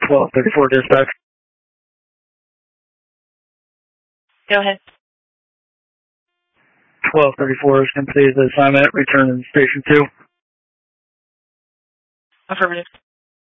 1234 dispatch. Go ahead. 1234 is completed the assignment. Return to station 2. Affirmative.